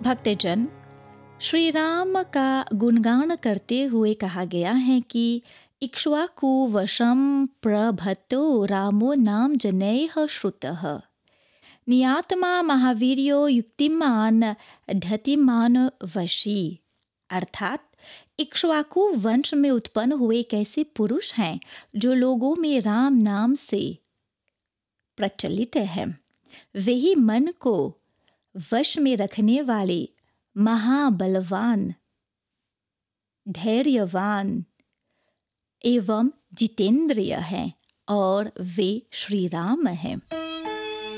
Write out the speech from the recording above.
भक्तजन, श्री राम का गुणगान करते हुए कहा गया है कि इक्ष्वाकु वशं प्रभतो रामो नाम जनैः श्रुतः नियात्मा महावीर्यो युक्तिमान धतिमान वशी। अर्थात इक्ष्वाकु वंश में उत्पन्न हुए एक ऐसे पुरुष हैं जो लोगों में राम नाम से प्रचलित है। वही मन को वश में रखने वाले महाबलवान, धैर्यवान एवं जितेंद्रिय हैं और वे श्री राम हैं।